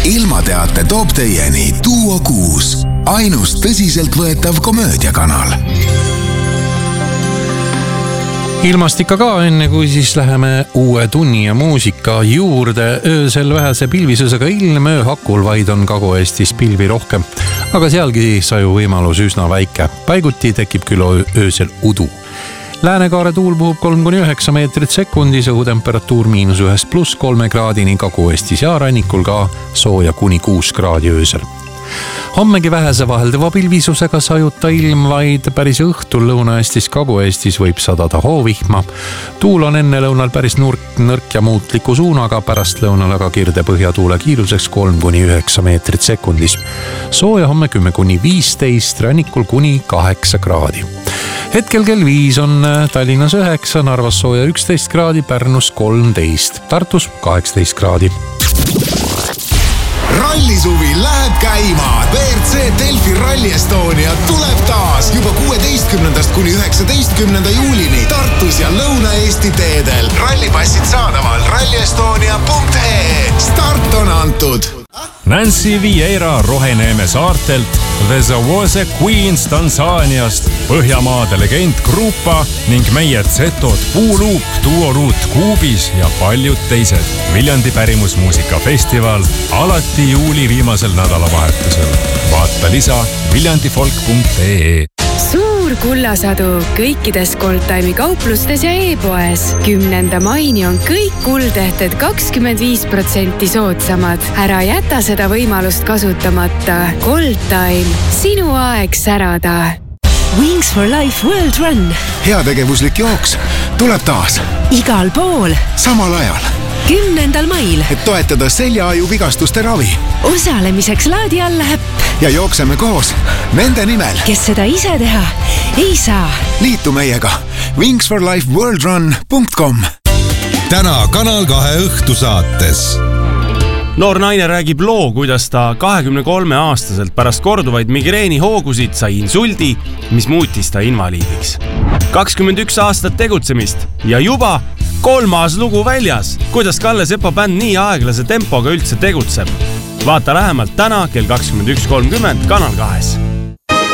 Ilmateate toob teieni Duo 6, ainus tõsiselt võetav komöödiakanal. Ilmastika ka enne, kui siis läheme uue tunni ja muusika juurde. Öösel vähese pilvisusega ilm, ööhakul vaid on Kagu-Eestis pilvi rohkem, aga sealgi saju võimalus üsna väike. Paiguti tekib küll öösel udu. Läänekaare tuul puhub 3-9 meetrit sekundis, õhutemperatuur -1 + 3 kraadini Kagu-Eestis ja rannikul ka sooja kuni 6 kraadi öösel. Hommegi vähese vahelduva pilvisusega sajuta ilm, vaid päris õhtul Lõuna-Eestis, Kagu-Eestis võib sadada hoovihma. Tuul on enne lõunal päris nõrk ja muutliku suunaga, pärast lõunal aga kirde põhjatuule kiiruseks 3-9 meetrit sekundis. Sooja homme 10-15, rannikul kuni 8 kraadi. Hetkel kell 5 on Tallinnas 9, Narvas sooja 11 kraadi, Pärnus 13, Tartus 18 kraadi. Rallisuvi läheb käima. WRC Delfi Rally Estonia tuleb taas juba 16-19 juulini Tartus ja Lõuna-Eesti teedel. Rallipassid saadaval rallyestonia.ee. Start on antud. Nancy Vieira Roheneeme saartelt, The Zawose Queens Tansaaniast, Põhjamaade legend Grupa ning meie Zetod Puuluup, Duoruut Kuubis ja paljud teised. Viljandi pärimusmuusikafestival alati juuli viimasel nädalavahetusel. Vaata lisa viljandifolk.ee. Suur kullasadu kõikides Goldtime'i kauplustes ja e-poes. 10. maini on kõik kuldehted 25% soodsamad. Ära jäta seda võimalust kasutamata. Goldtime, sinu aeg särada. Wings for Life World Run. Heategevuslik jooks tuleb taas. Igal pool. Samal ajal. 10. mail. Et toetada seljaaju vigastuste ravi. Osalemiseks laadi alla äpp. Ja jookseme koos nende nimel, kes seda ise teha ei saa. Liitu meiega wingsforlifeworldrun.com. Täna Kanal 2 õhtusaates. Noor naine räägib loo, kuidas ta 23-aastaselt pärast korduvaid migreenihoogusid sai insuldi, mis muutis ta invaliidiks. 21 aastat tegutsemist ja juba 3. lugu väljas. Kuidas Kalle Sepa bänd nii aeglase tempoga üldse tegutseb? Vaata lähemalt täna kell 21.30 Kanal 2.